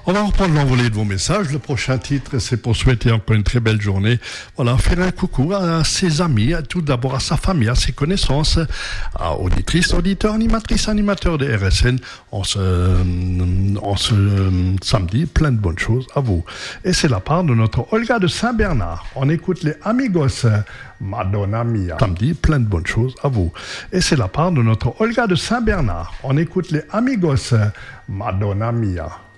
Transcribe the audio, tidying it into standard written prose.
On va reprendre l'envolée de vos messages. Le prochain titre, c'est pour souhaiter encore une très belle journée. Voilà, faire un coucou à ses amis, tout d'abord à sa famille, à ses connaissances, à auditrices, auditeurs, animatrices, animateurs de RSN. En ce samedi, plein de bonnes choses à vous. Et c'est la part de notre Olga de Saint-Bernard. On écoute les Amigos, Madonna Mia. Samedi, plein de bonnes choses à vous. Et c'est la part de notre Olga de Saint-Bernard. On écoute les Amigos, Madonna Mia.